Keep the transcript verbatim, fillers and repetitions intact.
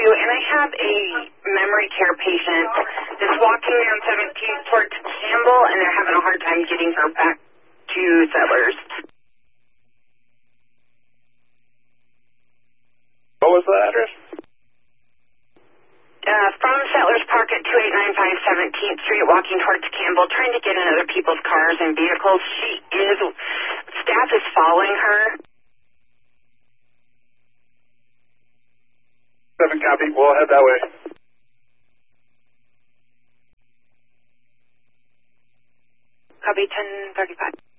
two, and I have a memory care patient that's walking down seventeenth towards Campbell, and they're having a hard time getting her back to Settlers. What was the address? Uh, from Settlers Park at two eight nine five seventeenth Street, walking towards Campbell, trying to get in other people's cars and vehicles. She is, staff is following her. Seven copy. We'll head that way. Copy ten thirty-five.